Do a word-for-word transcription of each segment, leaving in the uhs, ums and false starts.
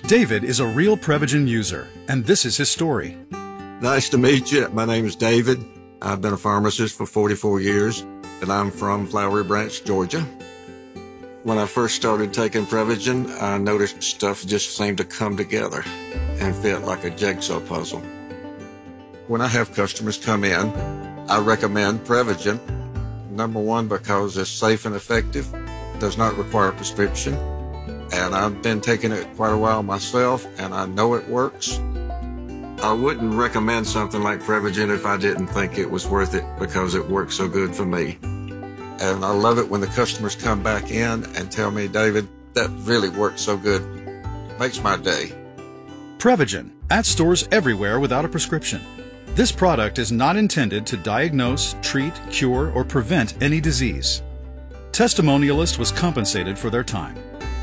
David is a real Prevagen user, and this is his story. Nice to meet you. My name is David. I've been a pharmacist for forty-four years, and I'm from Flowery Branch, Georgia. When I first started taking Prevagen, I noticed stuff just seemed to come together and fit like a jigsaw puzzle. When I have customers come in, I recommend Prevagen. Number one, because it's safe and effective, does not require a prescription, and I've been taking it quite a while myself, and I know it works. I wouldn't recommend something like Prevagen if I didn't think it was worth it because it works so good for me. And I love it when the customers come back in and tell me, David, that really works so good. It makes my day. Prevagen, at stores everywhere without a prescription. This product is not intended to diagnose, treat, cure, or prevent any disease. Testimonialist was compensated for their time.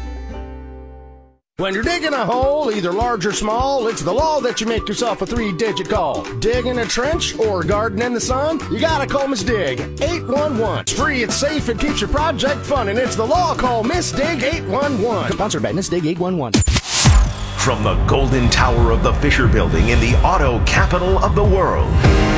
When you're digging a hole, either large or small, it's the law that you make yourself a three-digit call. Digging a trench or garden in the sun? You gotta call Miss Dig. eight one one. It's free, it's safe, it keeps your project fun, and it's the law. Call Miss Dig eight one one. Sponsored by Miss Dig eight one one. From the Golden Tower of the Fisher Building in the auto capital of the world,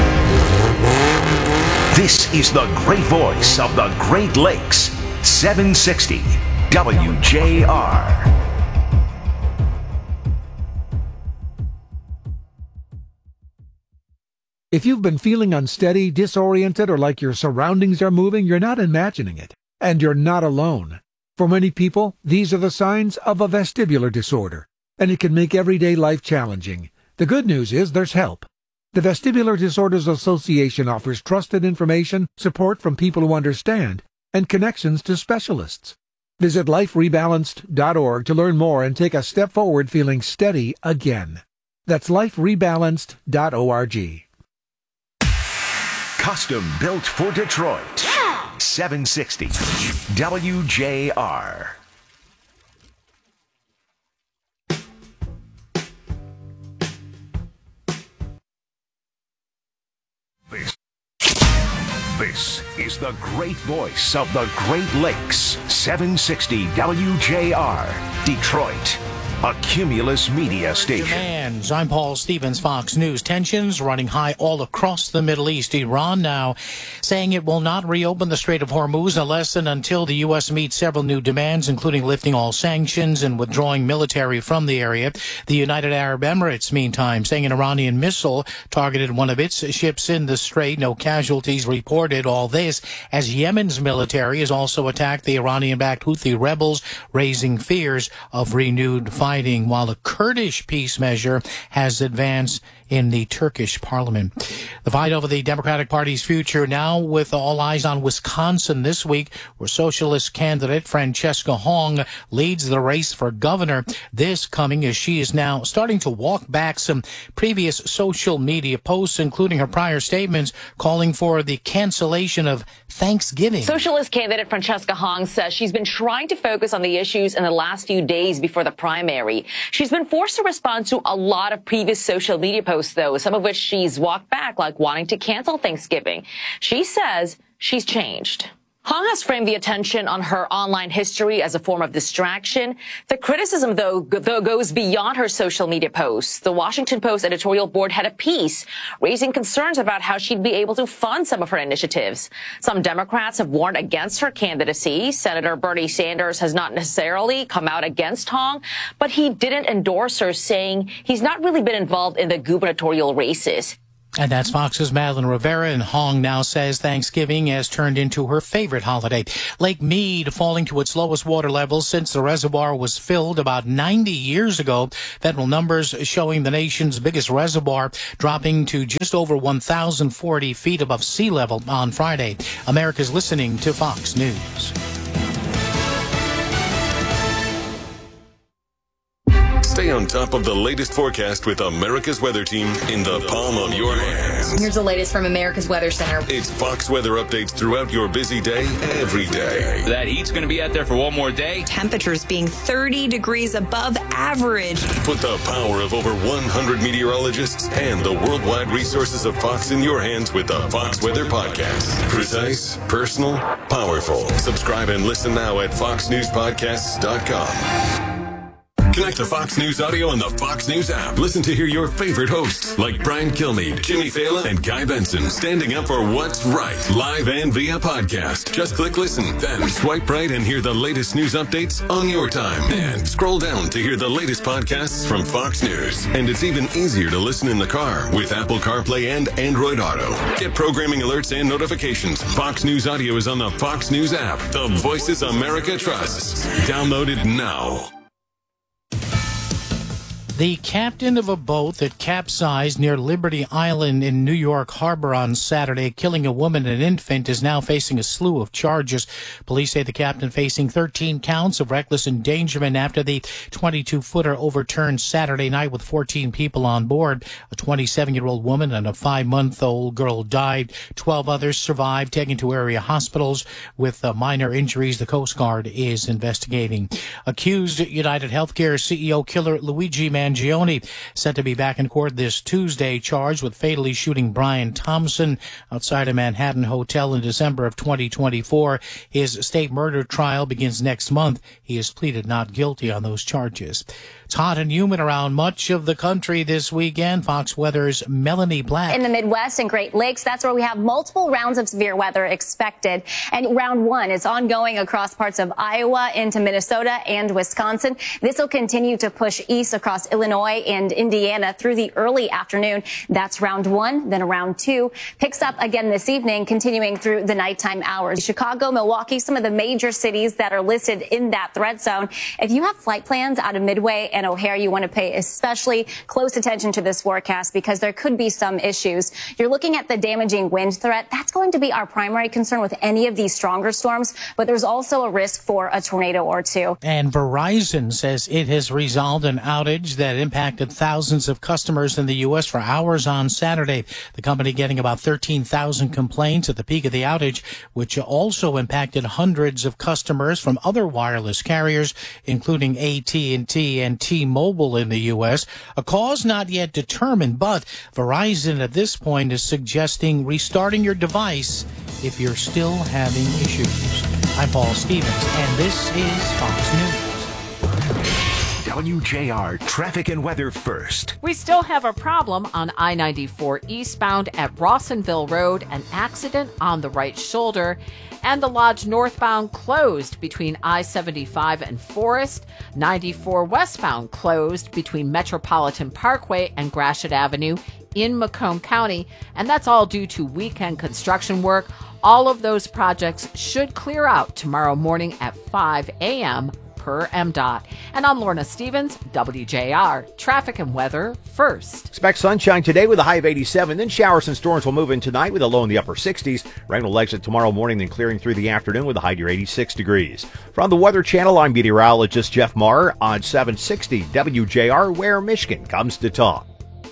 this is the great voice of the Great Lakes, seven sixty W J R. If you've been feeling unsteady, disoriented, or like your surroundings are moving, you're not imagining it, and you're not alone. For many people, these are the signs of a vestibular disorder, and it can make everyday life challenging. The good news is there's help. The Vestibular Disorders Association offers trusted information, support from people who understand, and connections to specialists. Visit life rebalanced dot org to learn more and take a step forward feeling steady again. That's life rebalanced dot org. Custom built for Detroit. seven sixty W J R. This, this is the great voice of the Great Lakes. seven sixty W J R. Detroit. A Cumulus Media Station. Demands. I'm Paul Stevens, Fox News. Tensions running high all across the Middle East. Iran now saying it will not reopen the Strait of Hormuz unless and until the U S meets several new demands, including lifting all sanctions and withdrawing military from the area. The United Arab Emirates, meantime, saying an Iranian missile targeted one of its ships in the strait. No casualties reported. All this as Yemen's military has also attacked the Iranian-backed Houthi rebels, raising fears of renewed fighting. While the Kurdish peace measure has advanced in the Turkish parliament. The fight over the Democratic Party's future now with all eyes on Wisconsin this week, where socialist candidate Francesca Hong leads the race for governor. This coming as she is now starting to walk back some previous social media posts, including her prior statements calling for the cancellation of Thanksgiving. Socialist candidate Francesca Hong says she's been trying to focus on the issues in the last few days before the primary. She's been forced to respond to a lot of previous social media posts, though, some of which she's walked back, like wanting to cancel Thanksgiving. She says she's changed. Hong has framed the attention on her online history as a form of distraction. The criticism, though, though goes beyond her social media posts. The Washington Post editorial board had a piece raising concerns about how she'd be able to fund some of her initiatives. Some Democrats have warned against her candidacy. Senator Bernie Sanders has not necessarily come out against Hong, but he didn't endorse her, saying he's not really been involved in the gubernatorial races. And that's Fox's Madeline Rivera, and Hong now says Thanksgiving has turned into her favorite holiday. Lake Mead falling to its lowest water levels since the reservoir was filled about ninety years ago. Federal numbers showing the nation's biggest reservoir dropping to just over one thousand forty feet above sea level on Friday. America's listening to Fox News. Stay on top of the latest forecast with America's Weather Team in the palm of your hands. Here's the latest from America's Weather Center. It's Fox weather updates throughout your busy day, every day. That heat's going to be out there for one more day. Temperatures being thirty degrees above average. Put the power of over one hundred meteorologists and the worldwide resources of Fox in your hands with the Fox Weather Podcast. Precise, personal, powerful. Subscribe and listen now at fox news podcasts dot com. Connect to Fox News Audio on the Fox News app. Listen to hear your favorite hosts like Brian Kilmeade, Jimmy Fallon, and Guy Benson standing up for what's right, live and via podcast. Just click listen, then swipe right and hear the latest news updates on your time. And scroll down to hear the latest podcasts from Fox News. And it's even easier to listen in the car with Apple CarPlay and Android Auto. Get programming alerts and notifications. Fox News Audio is on the Fox News app. The voices America trusts. Download it now. The captain of a boat that capsized near Liberty Island in New York Harbor on Saturday, killing a woman and infant, is now facing a slew of charges. Police say the captain facing thirteen counts of reckless endangerment after the twenty-two footer overturned Saturday night with fourteen people on board. A twenty-seven-year-old woman and a five-month-old girl died. Twelve others survived, taken to area hospitals with uh, minor injuries. The Coast Guard is investigating. Accused United Healthcare C E O killer Luigi Mangione set to be back in court this Tuesday, charged with fatally shooting Brian Thompson outside a Manhattan hotel in December of twenty twenty-four. His state murder trial begins next month. He has pleaded not guilty on those charges. It's hot and humid around much of the country this weekend. Fox Weather's Melanie Black. In the Midwest and Great Lakes, that's where we have multiple rounds of severe weather expected. And round one is ongoing across parts of Iowa into Minnesota and Wisconsin. This will continue to push east across Illinois and Indiana through the early afternoon. That's round one. Then round two picks up again this evening, continuing through the nighttime hours. Chicago, Milwaukee, some of the major cities that are listed in that threat zone. If you have flight plans out of Midway and O'Hare, you want to pay especially close attention to this forecast because there could be some issues. You're looking at the damaging wind threat. That's going to be our primary concern with any of these stronger storms, but there's also a risk for a tornado or two. And Verizon says it has resolved an outage that impacted thousands of customers in the U S for hours on Saturday. The company getting about thirteen thousand complaints at the peak of the outage, which also impacted hundreds of customers from other wireless carriers, including A T and T and T-Mobile in the U S. A cause not yet determined, but Verizon at this point is suggesting restarting your device if you're still having issues. I'm Paul Stevens, and this is Fox News. W J R Traffic and Weather first. We still have a problem on I ninety-four eastbound at Rawsonville Road, an accident on the right shoulder, and the Lodge northbound closed between I seventy-five and Forest, ninety-four westbound closed between Metropolitan Parkway and Gratiot Avenue in Macomb County, and that's all due to weekend construction work. All of those projects should clear out tomorrow morning at five a.m. per M D O T. And I'm Lorna Stevens, W J R Traffic and Weather first. Expect sunshine today with a high of eighty-seven. Then showers and storms will move in tonight with a low in the upper sixties. Rain will exit tomorrow morning, then clearing through the afternoon with a high near eighty-six degrees. From the Weather Channel, I'm meteorologist Jeff Maher on seven sixty W J R, where Michigan comes to talk.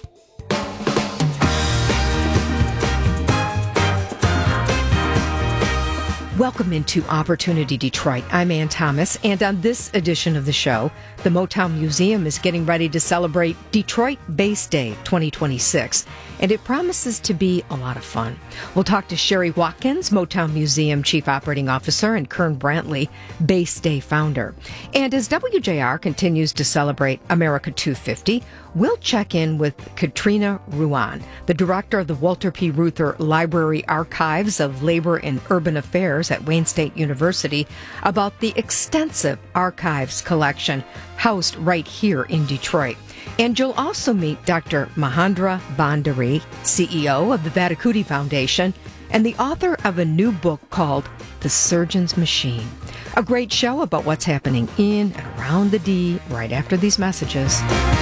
Welcome into Opportunity Detroit. I'm Ann Thomas, and on this edition of the show, the Motown Museum is getting ready to celebrate Detroit Bass Day twenty twenty-six, and it promises to be a lot of fun. We'll talk to Sherry Watkins, Motown Museum Chief Operating Officer, and Kern Brantley, Bass Day founder. And as W J R continues to celebrate America two fifty, we'll check in with Katrina Ruan, the director of the Walter P. Reuther Library Archives of Labor and Urban Affairs at Wayne State University, about the extensive archives collection housed right here in Detroit. And you'll also meet Doctor Mahendra Bhandari, C E O of the Vadakuti Foundation, and the author of a new book called The Surgeon's Machine. A great show about what's happening in and around the D right after these messages.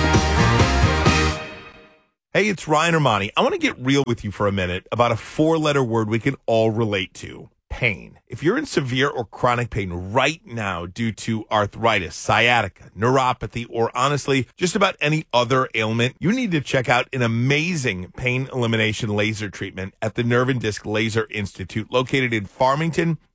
Hey, it's Ryan Armani. I want to get real with you for a minute about a four-letter word we can all relate to: pain. If you're in severe or chronic pain right now due to arthritis, sciatica, neuropathy, or honestly, just about any other ailment, you need to check out an amazing pain elimination laser treatment at the Nerve and Disc Laser Institute, located in Farmington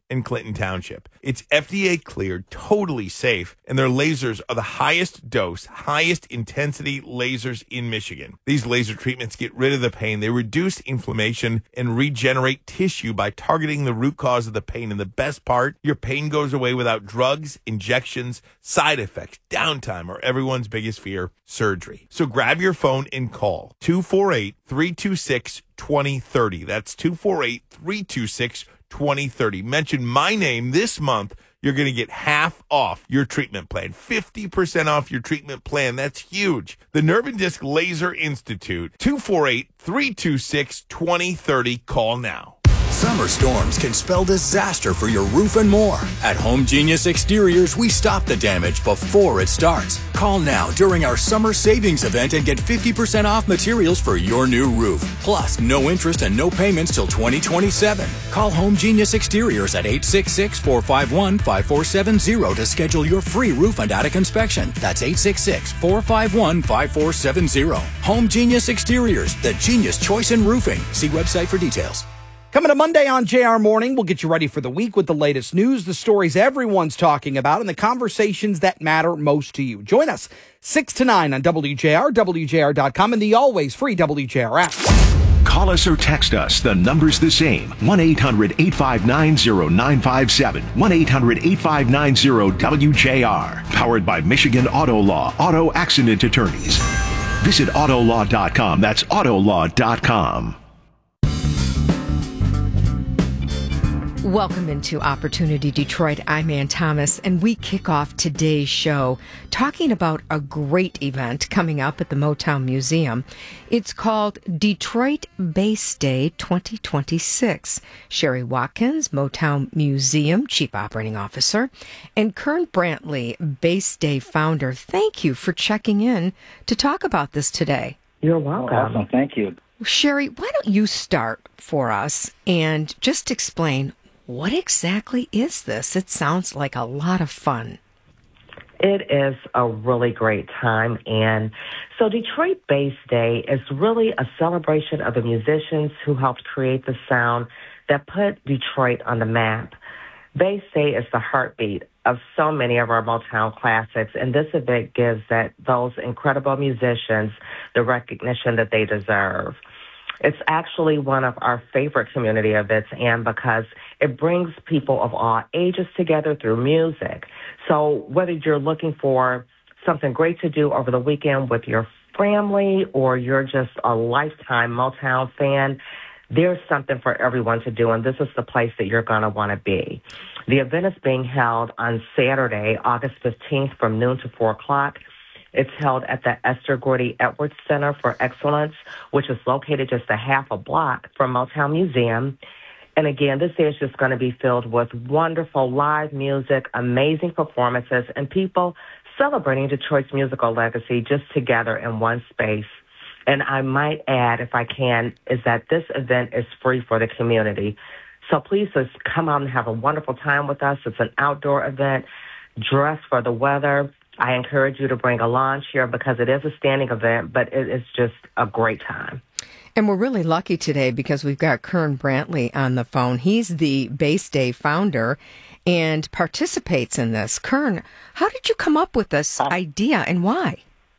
in Clinton Township. It's F D A cleared, totally safe, and their lasers are the highest dose, highest intensity lasers in Michigan. These laser treatments get rid of the pain. They reduce inflammation and regenerate tissue by targeting the root cause of the pain. And the best part, your pain goes away without drugs, injections, side effects, downtime, or everyone's biggest fear, surgery. So grab your phone and call two four eight, three two six, two zero three zero. That's two four eight, three two six, two zero three zero. Mention my name this month. You're going to get half off your treatment plan. fifty percent off your treatment plan. That's huge. The Nerve and Disc Laser Institute, two four eight, three two six, two zero three zero. Call now. Summer storms can spell disaster for your roof and more. At Home Genius Exteriors, we stop the damage before it starts. Call now during our summer savings event and get fifty percent off materials for your new roof. Plus, no interest and no payments till twenty twenty-seven. Call Home Genius Exteriors at eight six six, four five one, five four seven zero to schedule your free roof and attic inspection. That's eight six six, four five one, five four seven zero. Home Genius Exteriors, the genius choice in roofing. See website for details. Coming to Monday on J R Morning, we'll get you ready for the week with the latest news, the stories everyone's talking about, and the conversations that matter most to you. Join us six to nine on W J R, W J R dot com, and the always free W J R app. Call us or text us. The number's the same. one eight hundred, eight five nine, zero nine five seven. one eight hundred, eight five nine, zero W J R. Powered by Michigan Auto Law, Auto Accident Attorneys. Visit auto law dot com. That's auto law dot com. Welcome into Opportunity Detroit. I'm Ann Thomas, and we kick off today's show talking about a great event coming up at the Motown Museum. It's called Detroit Bass Day twenty twenty-six. Sherry Watkins, Motown Museum Chief Operating Officer, and Kern Brantley, Bass Day founder. Thank you for checking in to talk about this today. You're welcome. Awesome. Thank you. Sherry, why don't you start for us and just explain what exactly is this? It sounds like a lot of fun. It is a really great time. And so Detroit Bass Day is really a celebration of the musicians who helped create the sound that put Detroit on the map. Bass Day is the heartbeat of so many of our Motown classics, and this event gives that those incredible musicians the recognition that they deserve. It's actually one of our favorite community events, and because it brings people of all ages together through music. So whether you're looking for something great to do over the weekend with your family or you're just a lifetime Motown fan, there's something for everyone to do, and this is the place that you're going to want to be. The event is being held on Saturday, August fifteenth from noon to four o'clock. It's held at the Esther Gordy Edwards Center for Excellence, which is located just a half a block from Motown Museum. And again, this day is just going to be filled with wonderful live music, amazing performances, and people celebrating Detroit's musical legacy just together in one space. And I might add, if I can, is that this event is free for the community. So please just come out and have a wonderful time with us. It's an outdoor event. Dress for the weather. I encourage you to bring a lawn chair because it is a standing event, but it is just a great time. And we're really lucky today because we've got Kern Brantley on the phone. He's the Bass Day founder and participates in this. Kern, how did you come up with this idea and why?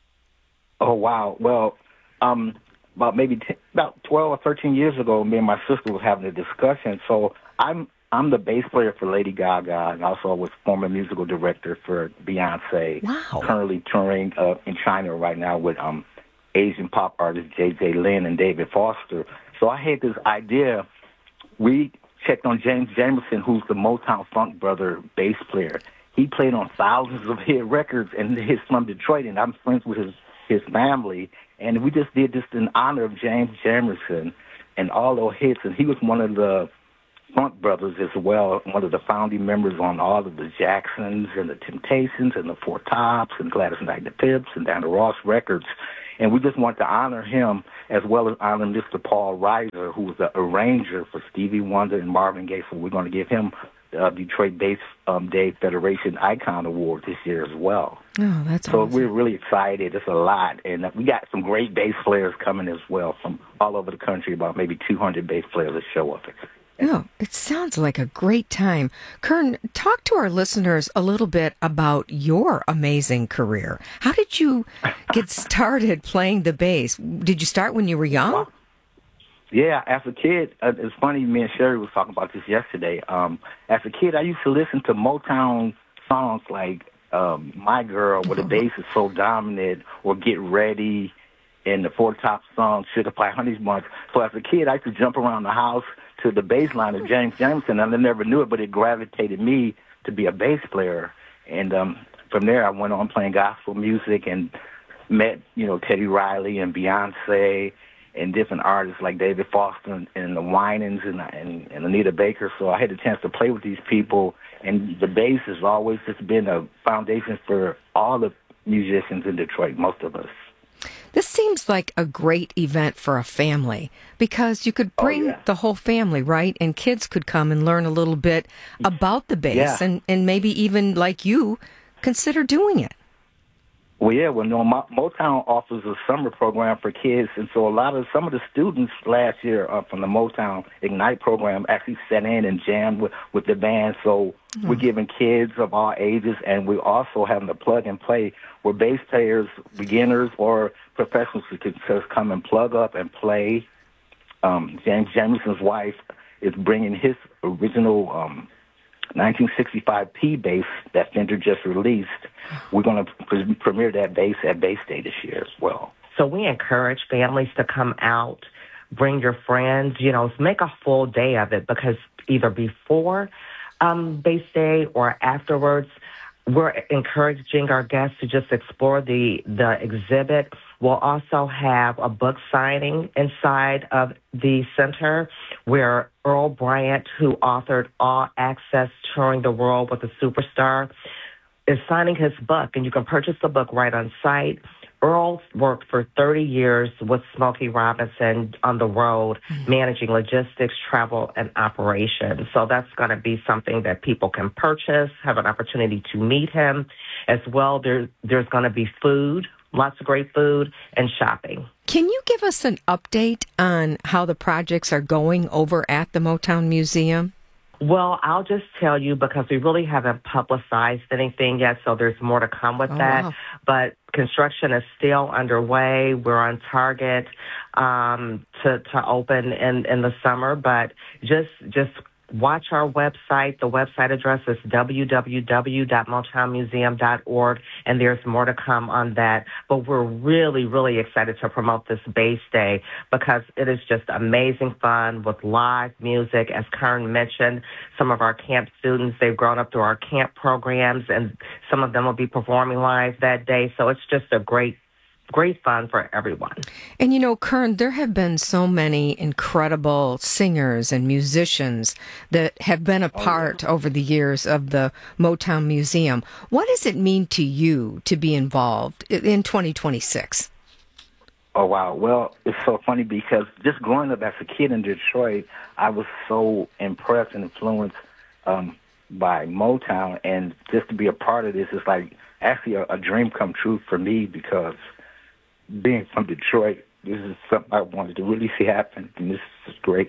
Oh, wow. Well, um, about maybe t- about twelve or thirteen years ago, me and my sister was having a discussion. So I'm I'm the bass player for Lady Gaga and also was former musical director for Beyonce. Wow. Currently touring uh, in China right now with um, Asian pop artists J J Lin and David Foster. So I had this idea. We checked on James Jamerson, who's the Motown Funk Brother bass player. He played on thousands of hit records, and he's from Detroit, and I'm friends with his, his family. And we just did this in honor of James Jamerson and all those hits. And he was one of the Funk Brothers as well, one of the founding members on all of the Jacksons and the Temptations and the Four Tops and Gladys Knight and the Pips and Diana Ross records. And we just wanted to honor him as well as honor Mister Paul Reiser, who was the arranger for Stevie Wonder and Marvin Gaye. So we're going to give him the Detroit Bass um, Day Federation Icon Award this year as well. Oh, that's so awesome. We're really excited. It's a lot. And uh, we got some great bass players coming as well from all over the country, about maybe two hundred bass players that show up. Oh, it sounds like a great time. Kern, talk to our listeners a little bit about your amazing career. How did you get started playing the bass? Did you start when you were young? Yeah, as a kid, uh, it's funny, me and Sherry was talking about this yesterday. Um, as a kid, I used to listen to Motown songs like um, My Girl, where the bass is so dominant, or Get Ready, and the Four Top song, Sugar Pie Honey Bunch. So as a kid, I used to jump around the house to the bass line of James Jamerson, and I never knew it, but it gravitated me to be a bass player. And um, from there, I went on playing gospel music and met, you know, Teddy Riley and Beyonce and different artists like David Foster and, and the Winans and, and, and Anita Baker. So I had the chance to play with these people, and the bass has always just been a foundation for all the musicians in Detroit, most of us. This seems like a great event for a family because you could bring oh, yeah. the whole family, right? And kids could come and learn a little bit about the bass yeah. and, and maybe even, like you, consider doing it. Well, yeah, well, no, Motown offers a summer program for kids, and so a lot of, some of the students last year uh, from the Motown Ignite program actually sat in and jammed with, with the band, so mm-hmm. we're giving kids of all ages, and we're also having a plug and play where bass players, beginners or professionals can just come and plug up and play. Um, James Jameson's wife is bringing his original um, nineteen sixty-five P bass that Fender just released. We're going to pre- premiere that bass at Bass Day this year as well. So we encourage families to come out, bring your friends, you know, make a full day of it, because either before um, Bass Day or afterwards, we're encouraging our guests to just explore the, the exhibit. We'll also have a book signing inside of the center where Earl Bryant, who authored All Access Touring the World with a Superstar, is signing his book, and you can purchase the book right on site. Earl worked for thirty years with Smokey Robinson on the road, mm-hmm. managing logistics, travel, and operations. So that's going to be something that people can purchase, have an opportunity to meet him. As well, there, there's going to be food, lots of great food, and shopping. Can you give us an update on how the projects are going over at the Motown Museum? Well, I'll just tell you, because we really haven't publicized anything yet, so there's more to come with oh, that. Wow. But construction is still underway. We're on target um, to to open in, in the summer. But just just watch our website. The website address is w w w dot motown museum dot org, and there's more to come on that. But we're really, really excited to promote this Bass Day because it is just amazing fun with live music. As Kern mentioned, some of our camp students, they've grown up through our camp programs, and some of them will be performing live that day. So it's just a great Great fun for everyone. And you know, Kern, there have been so many incredible singers and musicians that have been a part oh, yeah. over the years of the Motown Museum. What does it mean to you to be involved in twenty twenty-six? Oh, wow. Well, it's so funny because just growing up as a kid in Detroit, I was so impressed and influenced um, by Motown. And just to be a part of this is like actually a, a dream come true for me, because being from Detroit, this is something I wanted to really see happen, and this is great.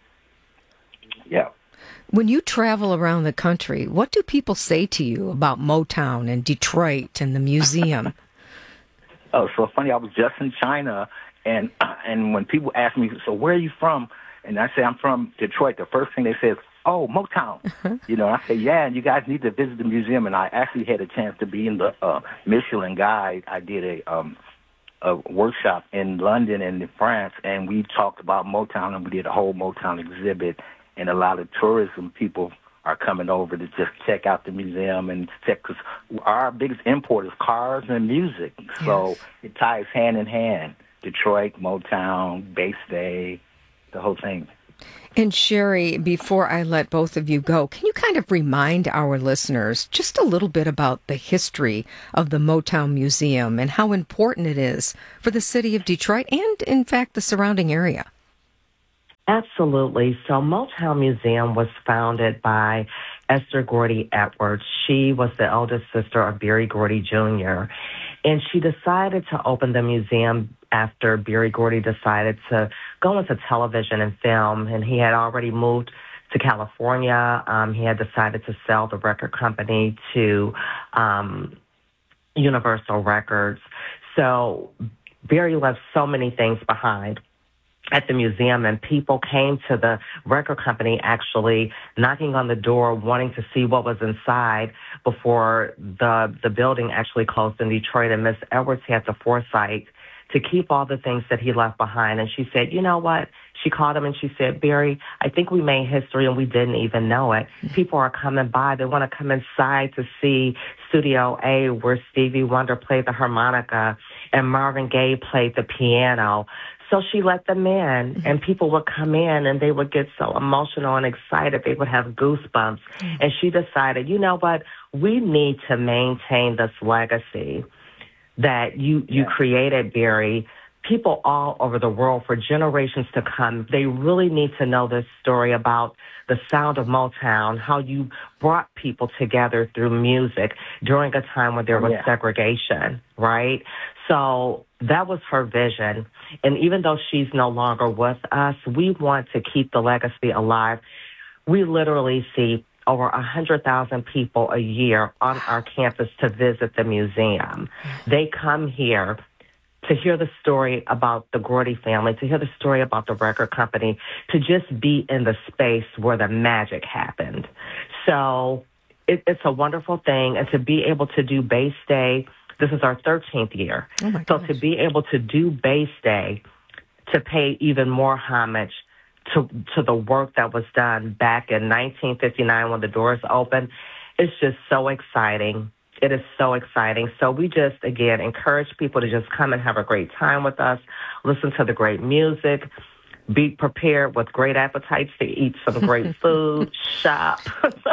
Yeah. When you travel around the country, what do people say to you about Motown and Detroit and the museum? Oh, so funny. I was just in China, and and when people ask me, so where are you from? And I say, I'm from Detroit. The first thing they say is, oh, Motown. Uh-huh. You know, I say, yeah, and you guys need to visit the museum. And I actually had a chance to be in the uh, Michelin Guide. I did a... Um, a workshop in London and in France, and we talked about Motown, and we did a whole Motown exhibit, and a lot of tourism people are coming over to just check out the museum and check, because our biggest import is cars and music, yes. So it ties hand in hand. Detroit, Motown, Bass Day, the whole thing. And Sherry, before I let both of you go, can you kind of remind our listeners just a little bit about the history of the Motown Museum and how important it is for the city of Detroit and, in fact, the surrounding area? Absolutely. So Motown Museum was founded by Esther Gordy Edwards. She was the eldest sister of Berry Gordy Junior, and she decided to open the museum after Berry Gordy decided to go into television and film, and he had already moved to California. Um, he had decided to sell the record company to um, Universal Records. So Barry left so many things behind at the museum, and people came to the record company actually knocking on the door, wanting to see what was inside before the the building actually closed in Detroit. And Miss Edwards had the foresight to keep all the things that he left behind. And she said, you know what? She called him and she said, Barry, I think we made history and we didn't even know it. People are coming by. They want to come inside to see Studio A, where Stevie Wonder played the harmonica and Marvin Gaye played the piano. So she let them in, and people would come in, and they would get so emotional and excited. They would have goosebumps. And she decided, you know what? We need to maintain this legacy that you, you created, Barry. People all over the world for generations to come, they really need to know this story about the sound of Motown, how you brought people together through music during a time when there was Yeah. segregation, right? So that was her vision. And even though she's no longer with us, we want to keep the legacy alive. We literally see over one hundred thousand people a year on our campus to visit the museum. They come here to hear the story about the Gordy family, to hear the story about the record company, to just be in the space where the magic happened. So it, it's a wonderful thing. And to be able to do Bass Day, this is our thirteenth year. Oh my so gosh. to be able to do Bass Day, to pay even more homage to to the work that was done back in nineteen fifty-nine when the doors opened, it's just so exciting. It is so exciting. So we just, again, encourage people to just come and have a great time with us, listen to the great music, be prepared with great appetites to eat some great food, shop,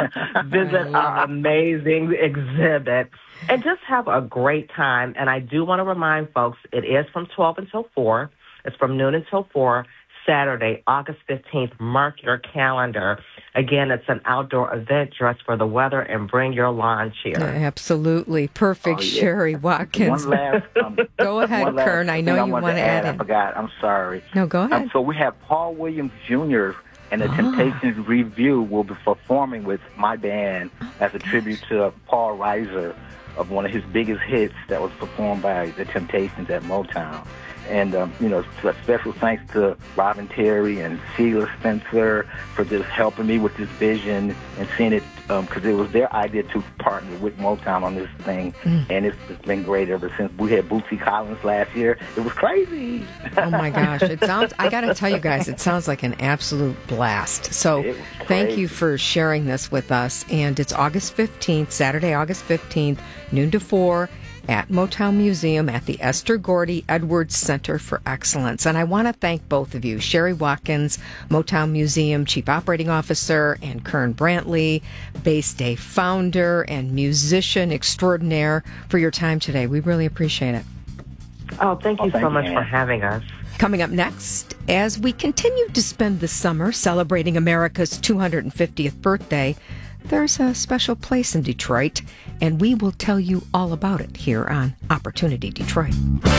visit our amazing exhibit, and just have a great time. And I do want to remind folks, it is from twelve until four. It's from noon until four, Saturday, August fifteenth. Mark your calendar. Again, it's an outdoor event. Dress for the weather and bring your lawn chair. Absolutely. Perfect, Oh, yeah. Sherry Watkins. One last, um, Go ahead, one last Kern. I thing know you wanted want to add I in. forgot. I'm sorry. No, go ahead. Um, so we have Paul Williams Junior and the Ah. Temptations Review will be performing with my band as a tribute to Paul Reiser of one of his biggest hits that was performed by the Temptations at Motown. And, um, you know, a special thanks to Robin Terry and Sheila Spencer for just helping me with this vision and seeing it, because um, it was their idea to partner with Motown on this thing. Mm. And it's, it's been great ever since. We had Bootsy Collins last year. It was crazy. Oh my gosh, it sounds, I got to tell you guys, it sounds like an absolute blast. So It was thank crazy. you for sharing this with us. And it's August fifteenth, Saturday, August fifteenth, noon to four at Motown Museum at the Esther Gordy Edwards Center for Excellence. And I want to thank both of you, Sherry Watkins, Motown Museum Chief Operating Officer, and Kern Brantley, Bass Day founder and musician extraordinaire, for your time today. We really appreciate it. Oh, thank you Oh, thank so you, much Ann. for having us. Coming up next, as we continue to spend the summer celebrating America's two hundred fiftieth birthday, there's a special place in Detroit, and we will tell you all about it here on Opportunity Detroit.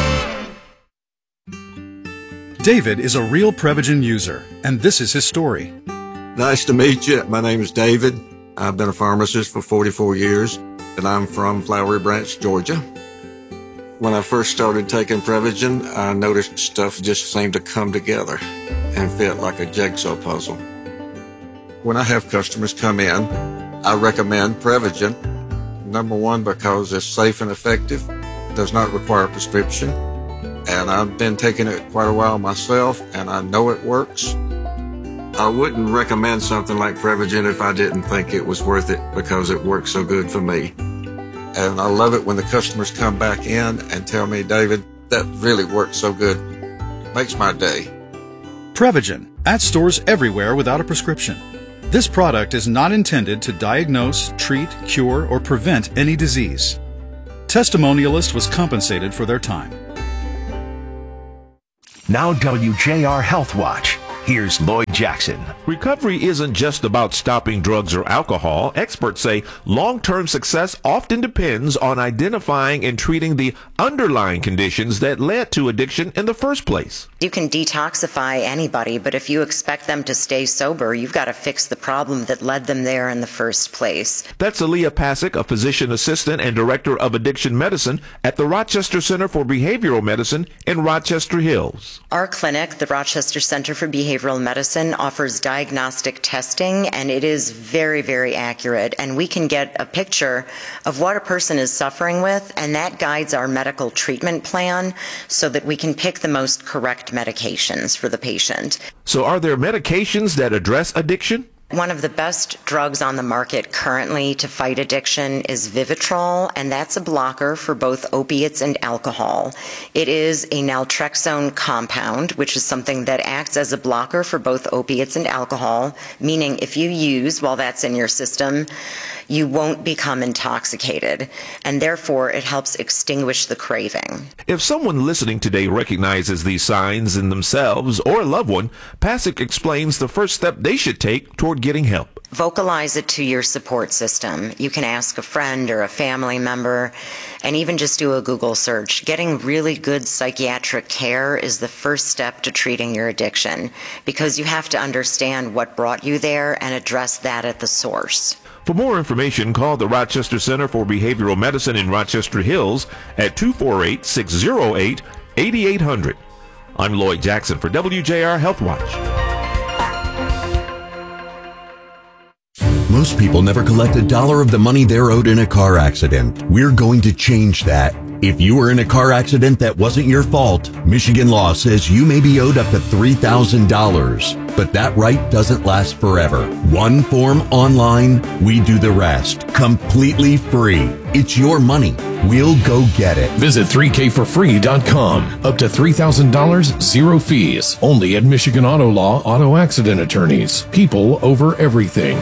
David is a real Prevagen user, and this is his story. Nice to meet you. My name is David. I've been a pharmacist for forty-four years, and I'm from Flowery Branch, Georgia. When I first started taking Prevagen, I noticed stuff just seemed to come together and fit like a jigsaw puzzle. When I have customers come in, I recommend Prevagen. Number one, because it's safe and effective, does not require a prescription, and I've been taking it quite a while myself, and I know it works. I wouldn't recommend something like Prevagen if I didn't think it was worth it, because it works so good for me. And I love it when the customers come back in and tell me, David, that really works so good. Makes my day. Prevagen, at stores everywhere without a prescription. This product is not intended to diagnose, treat, cure, or prevent any disease. Testimonialist was compensated for their time. Now W J R Health Watch. Here's Lloyd Jackson. Recovery isn't just about stopping drugs or alcohol. Experts say long-term success often depends on identifying and treating the underlying conditions that led to addiction in the first place. You can detoxify anybody, but if you expect them to stay sober, you've got to fix the problem that led them there in the first place. That's Aaliyah Pasick, a physician assistant and director of addiction medicine at the Rochester Center for Behavioral Medicine in Rochester Hills. Our clinic, the Rochester Center for Behavioral Medicine, offers diagnostic testing, and it is very, very accurate. And we can get a picture of what a person is suffering with, and that guides our medical treatment plan so that we can pick the most correct medications for the patient. So are there medications that address addiction? One of the best drugs on the market currently to fight addiction is Vivitrol, and that's a blocker for both opiates and alcohol. It is a naltrexone compound, which is something that acts as a blocker for both opiates and alcohol, meaning if you use while that's in your system, you won't become intoxicated, and therefore it helps extinguish the craving. If someone listening today recognizes these signs in themselves or a loved one, Pasick explains the first step they should take toward getting help. Vocalize it to your support system. You can ask a friend or a family member, and even just do a Google search. Getting really good psychiatric care is the first step to treating your addiction, because you have to understand what brought you there and address that at the source. For more information, call the Rochester Center for Behavioral Medicine in Rochester Hills at two four eight, six zero eight, eight eight zero zero. I'm Lloyd Jackson for W J R Health Watch. Most people never collect a dollar of the money they're owed in a car accident. We're going to change that. If you were in a car accident that wasn't your fault, Michigan law says you may be owed up to three thousand dollars. But that right doesn't last forever. One form online, we do the rest. Completely free. It's your money. We'll go get it. Visit three k for free dot com. Up to three thousand dollars, zero fees. Only at Michigan Auto Law Auto Accident Attorneys. People over everything.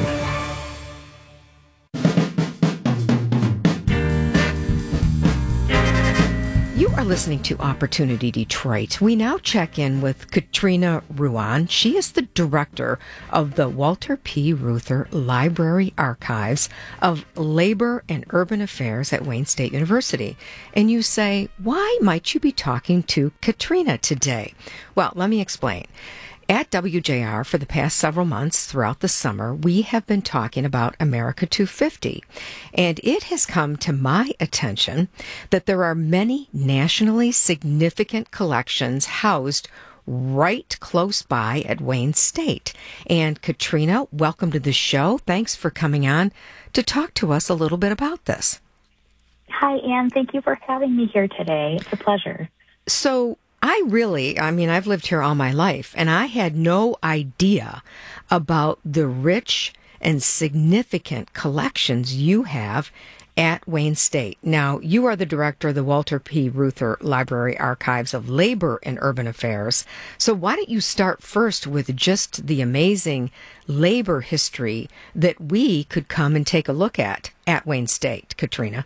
Listening to Opportunity Detroit. We now check in with Katrina Ruan. She is the director of the Walter P. Reuther Library Archives of Labor and Urban Affairs at Wayne State University. And you say, why might you be talking to Katrina today? Well, let me explain. At W J R, for the past several months throughout the summer, we have been talking about America two fifty. And it has come to my attention that there are many nationally significant collections housed right close by at Wayne State. And Katrina, welcome to the show. Thanks for coming on to talk to us a little bit about this. Hi, Ann. Thank you for having me here today. It's a pleasure. So, I really, I mean, I've lived here all my life, and I had no idea about the rich and significant collections you have at Wayne State. Now, you are the director of the Walter P. Reuther Library Archives of Labor and Urban Affairs. So why don't you start first with just the amazing labor history that we could come and take a look at at Wayne State, Katrina?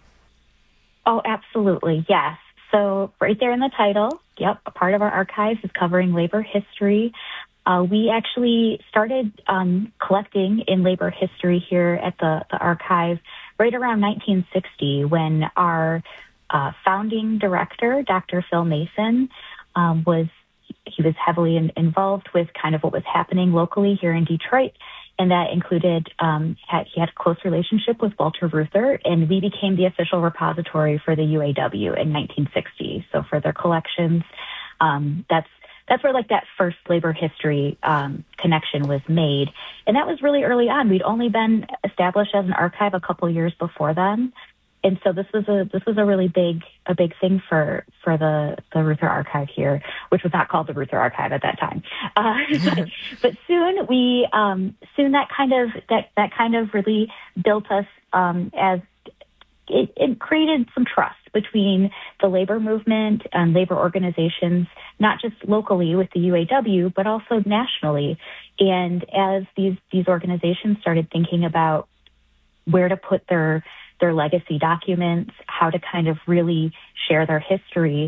Oh, absolutely, yes. So right there in the title, yep, a part of our archives is covering labor history. Uh, we actually started um, collecting in labor history here at the, the archive right around nineteen sixty when our uh, founding director, Doctor Phil Mason, um, was he was heavily in, involved with kind of what was happening locally here in Detroit. And that included, um, had, he had a close relationship with Walter Reuther, and we became the official repository for the U A W in nineteen sixty. So for their collections, um, that's that's where like that first labor history um, connection was made. And that was really early on. We'd only been established as an archive a couple years before then. And so this was a this was a really big a big thing for for the the Reuther Archive here, which was not called the Reuther Archive at that time. Uh, but, but soon we um, soon that kind of that that kind of really built us um, as it, it created some trust between the labor movement and labor organizations, not just locally with the U A W, but also nationally. And as these these organizations started thinking about where to put their their legacy documents, how to kind of really share their history,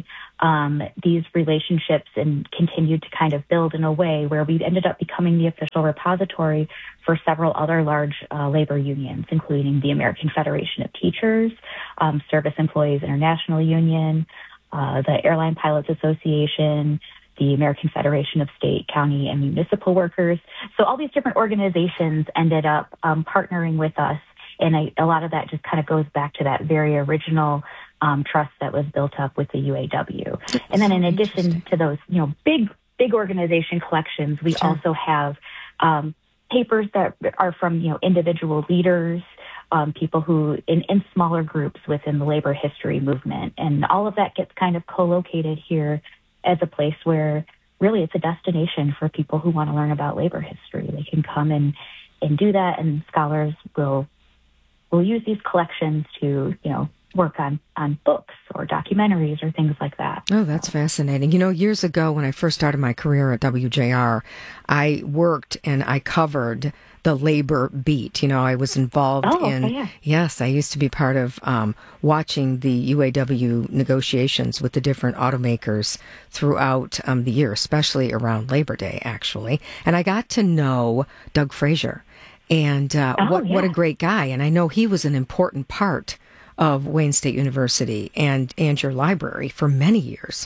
um, these relationships and continued to kind of build in a way where we ended up becoming the official repository for several other large uh, labor unions, including the American Federation of Teachers, um, Service Employees International Union, uh, the Airline Pilots Association, the American Federation of State, County, and Municipal Workers. So all these different organizations ended up um, partnering with us. And I, a lot of that just kind of goes back to that very original um, trust that was built up with the U A W. And then in addition to those, you know, big, big organization collections, we Sure. also have um, papers that are from, you know, individual leaders, um, people who in, in smaller groups within the labor history movement. And all of that gets kind of co-located here as a place where really it's a destination for people who want to learn about labor history. They can come and, and do that, and scholars will will use these collections to, you know, work on, on books or documentaries or things like that. Oh, that's fascinating. You know, years ago when I first started my career at W J R, I worked and I covered the labor beat. You know, I was involved Oh, in, okay, yeah. yes, I used to be part of um, watching the U A W negotiations with the different automakers throughout um, the year, especially around Labor Day, actually. And I got to know Doug Frazier. And uh, Oh, what what a yeah. great guy. And I know he was an important part of Wayne State University and, and your library for many years.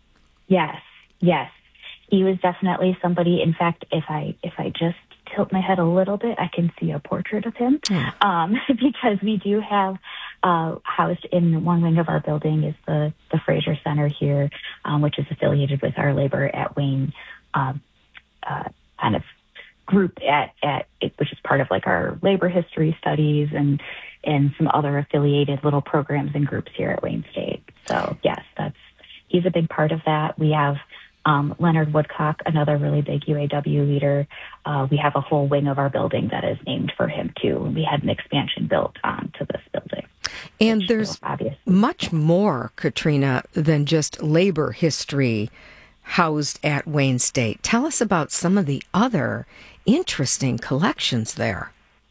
Yes, yes. He was definitely somebody. In fact, if I if I just tilt my head a little bit, I can see a portrait of him. Um, because we do have uh, housed in one wing of our building is the, the Fraser Center here, um, which is affiliated with our Labor at Wayne um, uh, kind of group at, at it, which is part of like our labor history studies and and some other affiliated little programs and groups here at Wayne State. So yes, that's he's a big part of that. We have um, Leonard Woodcock, another really big U A W leader. Uh, we have a whole wing of our building that is named for him too. We had an expansion built onto this building. And there's much more, Katrina, than just labor history housed at Wayne State. Tell us about some of the other interesting collections there.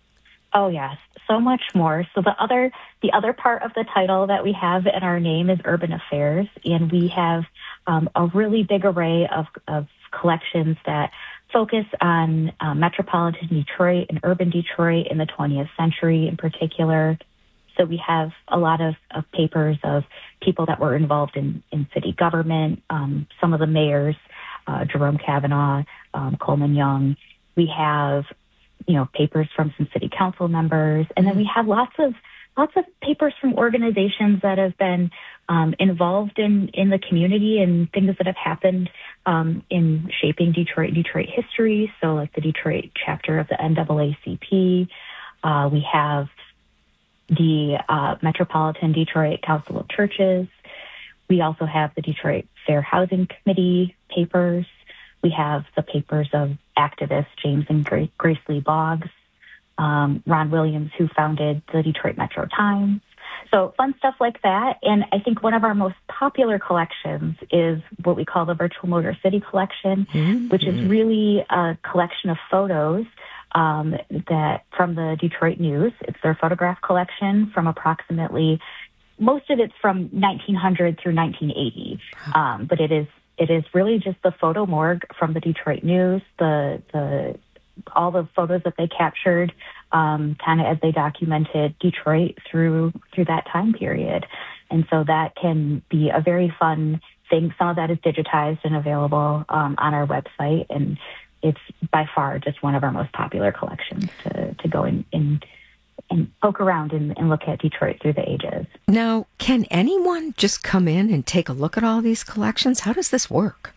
Oh yes, so much more. So the other the other part of the title that we have in our name is Urban Affairs, and we have um, a really big array of, of collections that focus on uh, metropolitan Detroit and urban Detroit in the twentieth century in particular. So we have a lot of, of papers of people that were involved in, in city government, um, some of the mayors, uh, Jerome Kavanaugh, um, Coleman Young. We have, you know, papers from some city council members, and then we have lots of lots of papers from organizations that have been um, involved in, in the community and things that have happened um, in shaping Detroit Detroit history. So, like the Detroit chapter of the N double A C P. Uh, we have the uh, Metropolitan Detroit Council of Churches. We also have the Detroit Fair Housing Committee papers. We have the papers of activists James and Gra- Grace Lee Boggs, um, Ron Williams, who founded the Detroit Metro Times. So fun stuff like that. And I think one of our most popular collections is what we call the Virtual Motor City Collection, mm-hmm. which is really a collection of photos um, that from the Detroit News. It's their photograph collection from approximately, most of it's from nineteen hundred through nineteen eighty. Um, but it is It is really just the photo morgue from the Detroit News, the the all the photos that they captured, um, kind of as they documented Detroit through through that time period. And so that can be a very fun thing. Some of that is digitized and available um, on our website, and it's by far just one of our most popular collections to, to go in, in and poke around and, and look at Detroit through the ages. Now, can anyone just come in and take a look at all these collections? How does this work?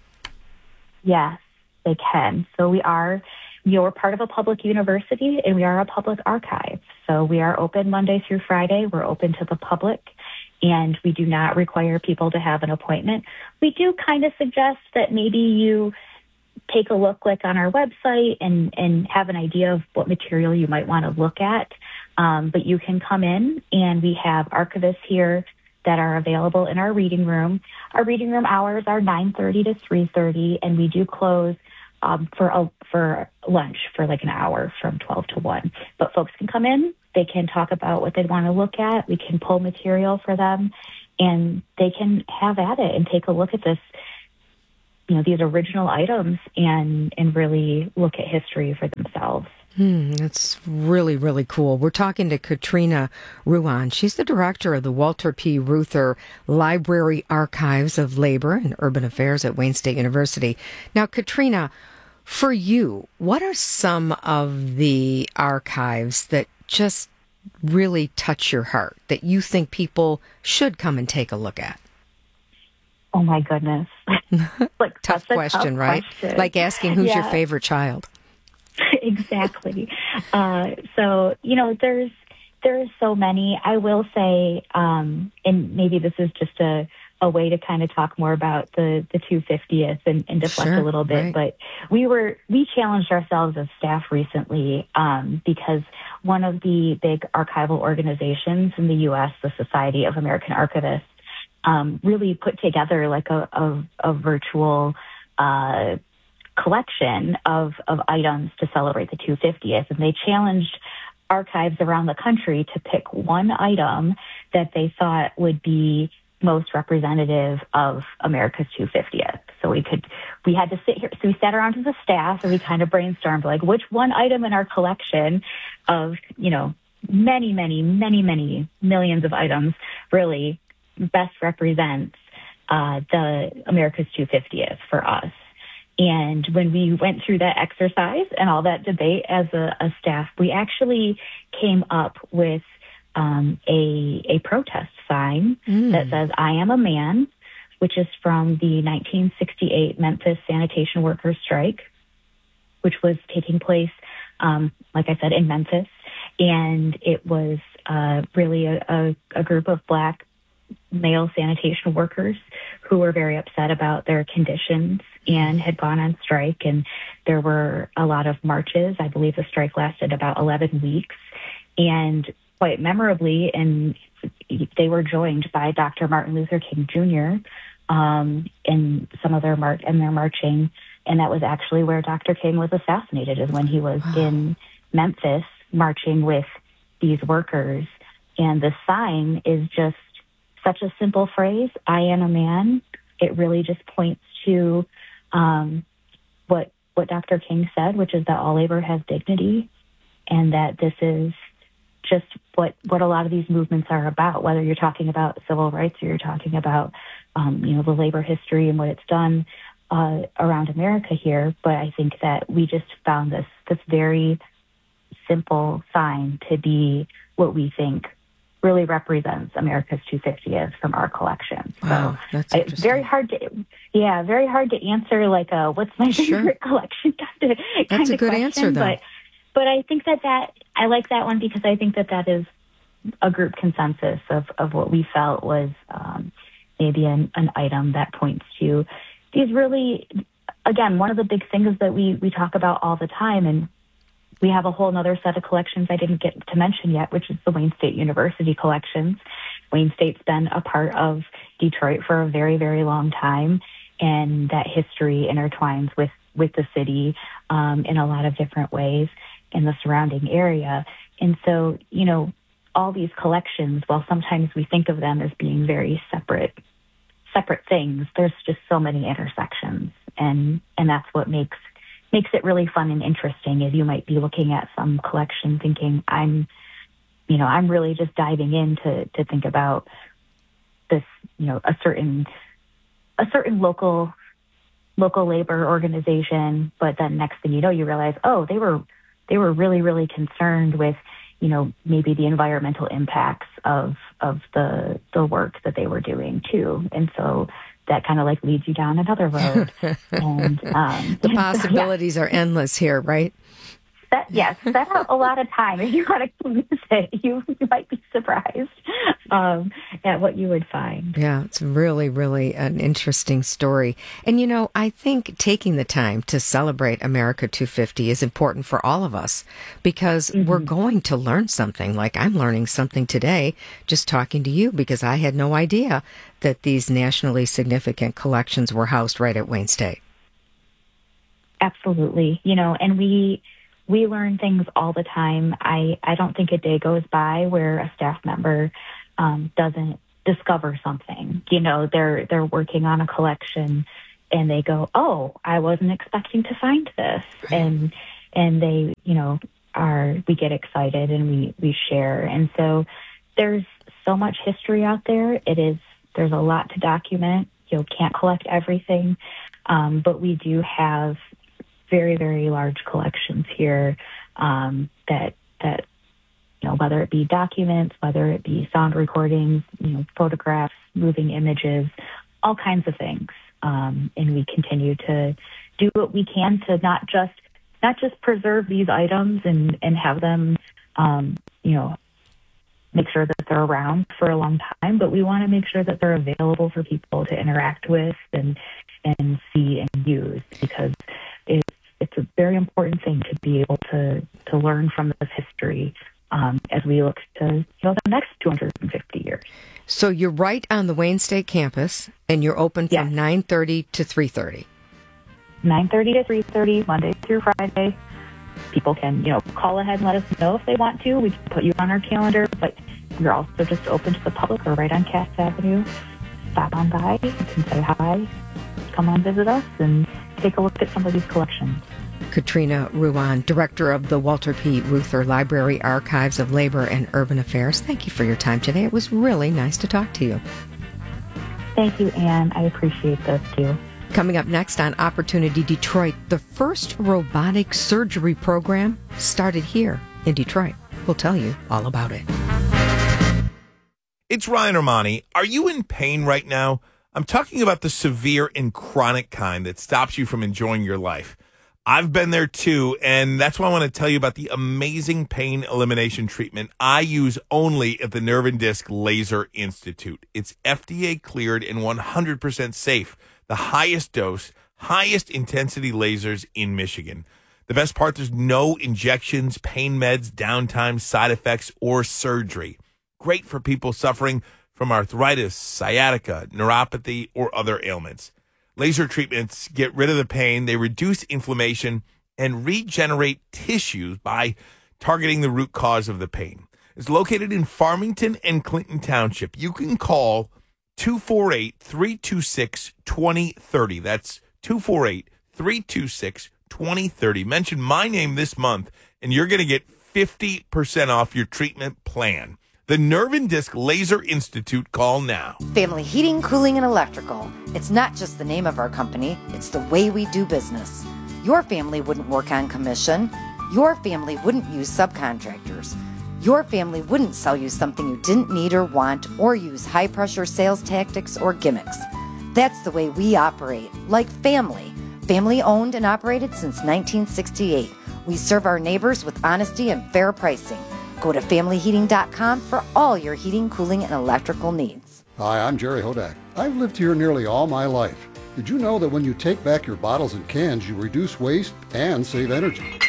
Yes, they can. So we are, you're part of a public university, and we are a public archive. So we are open Monday through Friday. We're open to the public, and we do not require people to have an appointment. We do kind of suggest that maybe you take a look like on our website and, and have an idea of what material you might want to look at. Um, but you can come in, and we have archivists here that are available in our reading room. Our reading room hours are nine thirty to three thirty, and we do close um, for a, for lunch for like an hour from twelve to one. But folks can come in. They can talk about what they want to look at. We can pull material for them. and they can have at it and take a look at this, you know, these original items and, and really look at history for themselves. Hmm, that's really, really cool. We're talking to Katrina Ruan. She's the director of the Walter P. Reuther Library Archives of Labor and Urban Affairs at Wayne State University. Now, Katrina, for you, what are some of the archives that just really touch your heart, that you think people should come and take a look at? Oh, my goodness. Like, tough question, tough right? question. Like asking who's Yeah. your favorite child. Exactly. Uh, so, you know, there's there's so many. I will say, um, and maybe this is just a, a way to kind of talk more about the, the two hundred fiftieth and, and deflect Sure, a little bit. right. But we were we challenged ourselves as staff recently um, because one of the big archival organizations in the U S, the Society of American Archivists, um, really put together like a, a, a virtual uh collection of, of items to celebrate the two hundred fiftieth. And they challenged archives around the country to pick one item that they thought would be most representative of America's two hundred fiftieth. So we could, we had to sit here, so we sat around as a staff and we kind of brainstormed like which one item in our collection of, you know, many, many, many, many millions of items really best represents uh, the America's two hundred fiftieth for us. And when we went through that exercise and all that debate as a, a staff, we actually came up with um, a, a protest sign Mm. that says, "I am a man," which is from the nineteen sixty-eight Memphis sanitation workers strike, which was taking place, um, like I said, in Memphis. And it was uh, really a, a, a group of Black male sanitation workers who were very upset about their conditions and had gone on strike. And there were a lot of marches. I believe the strike lasted about eleven weeks. And quite memorably, and they were joined by Doctor Martin Luther King Junior Um, in some of their mar- and their marching. And that was actually where Doctor King was assassinated, is when he was in Memphis marching with these workers. And the sign is just such a simple phrase, "I am a man." It really just points to um, what what Doctor King said, which is that all labor has dignity, and that this is just what what a lot of these movements are about. Whether you're talking about civil rights or you're talking about um, you know the labor history and what it's done uh, around America here, but I think that we just found this this very simple sign to be what we think really represents America's two hundred fiftieth from our collection. Wow, so that's it's interesting. very hard to, yeah, very hard to answer like a what's my Sure. favorite collection kind of, That's kind a of good question. answer, though. But, but I think that that, I like that one because I think that that is a group consensus of, of what we felt was um, maybe an, an item that points to these really, again, one of the big things that we, we talk about all the time, and we have a whole other set of collections I didn't get to mention yet, which is the Wayne State University collections. Wayne State's been a part of Detroit for a very, very long time, and that history intertwines with, with the city um, in a lot of different ways in the surrounding area. And so, you know, all these collections, while sometimes we think of them as being very separate, separate things, there's just so many intersections, and, and that's what makes makes it really fun and interesting. Is you might be looking at some collection thinking, I'm, you know, I'm really just diving in to, to think about this, you know, a certain, a certain local, local labor organization. But then next thing you know, you realize, oh, they were, they were really, really concerned with, you know, maybe the environmental impacts of, of the, the work that they were doing too. And so that kind of like leads you down another road. and um, The possibilities yeah. are endless here, right? That, yes, that's a lot of time. If you want to use it, you, you might be surprised um, at what you would find. Yeah, it's really, really an interesting story. And, you know, I think taking the time to celebrate America two fifty is important for all of us because mm-hmm. we're going to learn something. Like I'm learning something today just talking to you because I had no idea that these nationally significant collections were housed right at Wayne State. Absolutely. You know, and we... We learn things all the time. I, I don't think a day goes by where a staff member um, doesn't discover something. You know, they're they're working on a collection and they go, oh, I wasn't expecting to find this. And and they, you know, are we get excited and we, we share. And so there's so much history out there. It is there's a lot to document. You can't collect everything. Um, but we do have very, very large collections here um, that that you know, whether it be documents, whether it be sound recordings, you know, photographs, moving images, all kinds of things. Um, and we continue to do what we can to not just not just preserve these items and, and have them, um, you know, make sure that they're around for a long time, but we want to make sure that they're available for people to interact with and and see and use, because it's it's a very important thing to be able to to learn from this history um, as we look to you know the next two hundred fifty years. So you're right on the Wayne State campus, and you're open from nine thirty to three thirty. nine thirty to three thirty, Monday through Friday. People can, you know, call ahead and let us know if they want to. We can put you on our calendar, but we're also just open to the public. We're right on Cass Avenue. Stop on by. You can say hi. Come on, visit us, and take a look at some of these collections. Katrina Ruan, Director of the Walter P. Reuther Library Archives of Labor and Urban Affairs. Thank you for your time today. It was really nice to talk to you. Thank you, Anne. I appreciate this, too. Coming up next on Opportunity Detroit, the first robotic surgery program started here in Detroit. We'll tell you all about it. It's Ryan Armani. Are you in pain right now? I'm talking about the severe and chronic kind that stops you from enjoying your life. I've been there too, and that's why I want to tell you about the amazing pain elimination treatment I use only at the Nerve and Disc Laser Institute. It's F D A cleared and one hundred percent safe. The highest dose, highest intensity lasers in Michigan. The best part, there's no injections, pain meds, downtime, side effects, or surgery. Great for people suffering from arthritis, sciatica, neuropathy, or other ailments. Laser treatments get rid of the pain, they reduce inflammation, and regenerate tissues by targeting the root cause of the pain. It's located in Farmington and Clinton Township. You can call two four eight, three two six, two zero three zero. That's two four eight, three two six, two zero three zero. Mention my name this month, and you're going to get fifty percent off your treatment plan. The Nerve and Disc Laser Institute. Call now. Family Heating, Cooling, and Electrical. It's not just the name of our company, it's the way we do business. Your family wouldn't work on commission. Your family wouldn't use subcontractors. Your family wouldn't sell you something you didn't need or want, or use high-pressure sales tactics or gimmicks. That's the way we operate, like family. Family owned and operated since nineteen sixty-eight. We serve our neighbors with honesty and fair pricing. Go to family heating dot com for all your heating, cooling, and electrical needs. Hi, I'm Jerry Hodak. I've lived here nearly all my life. Did you know that when you take back your bottles and cans, you reduce waste and save energy?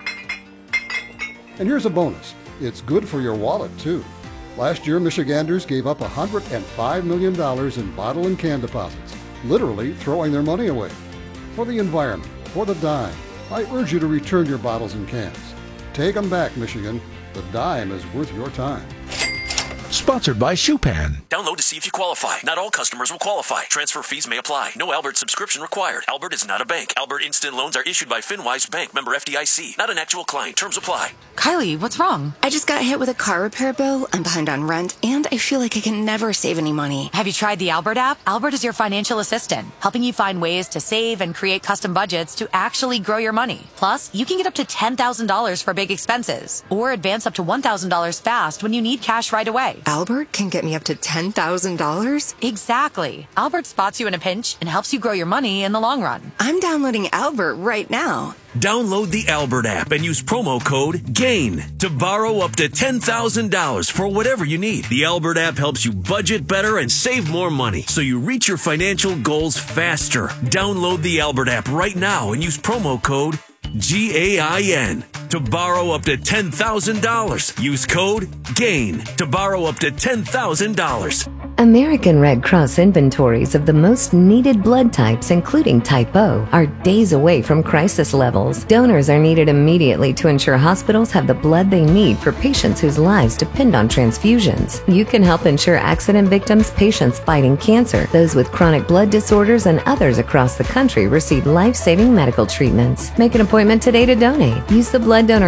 And here's a bonus. It's good for your wallet, too. Last year, Michiganders gave up one hundred five million dollars in bottle and can deposits, literally throwing their money away. For the environment, for the dime, I urge you to return your bottles and cans. Take them back, Michigan. The dime is worth your time. Sponsored by Shupan. Download to see if you qualify. Not all customers will qualify. Transfer fees may apply. No Albert subscription required. Albert is not a bank. Albert Instant Loans are issued by FinWise Bank, member F D I C. Not an actual client. Terms apply. Kylie, what's wrong? I just got hit with a car repair bill. I'm behind on rent, and I feel like I can never save any money. Have you tried the Albert app? Albert is your financial assistant, helping you find ways to save and create custom budgets to actually grow your money. Plus, you can get up to ten thousand dollars for big expenses, or advance up to one thousand dollars fast when you need cash right away. Albert can get me up to ten thousand dollars? Exactly. Albert spots you in a pinch and helps you grow your money in the long run. I'm downloading Albert right now. Download the Albert app and use promo code GAIN to borrow up to ten thousand dollars for whatever you need. The Albert app helps you budget better and save more money so you reach your financial goals faster. Download the Albert app right now and use promo code G A I N to borrow up to ten thousand dollars. Use code GAIN to borrow up to ten thousand dollars. American Red Cross inventories of the most needed blood types, including Type O, are days away from crisis levels. Donors are needed immediately to ensure hospitals have the blood they need for patients whose lives depend on transfusions. You can help ensure accident victims, patients fighting cancer, those with chronic blood disorders, and others across the country receive life-saving medical treatments. Make an appointment today to donate. Use the blood donor